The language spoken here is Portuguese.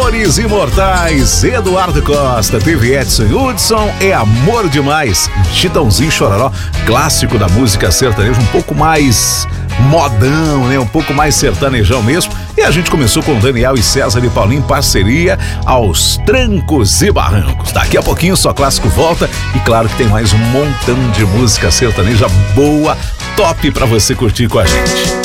Amores Imortais, Eduardo Costa, teve Edson Hudson, É Amor Demais, Chitãozinho Chororó, clássico da música sertaneja, um pouco mais modão, né? Um pouco mais sertanejão mesmo. E a gente começou com Daniel e César e Paulinho, parceria Aos Trancos e Barrancos. Daqui a pouquinho Só Clássico volta e claro que tem mais um montão de música sertaneja boa, top pra você curtir com a gente.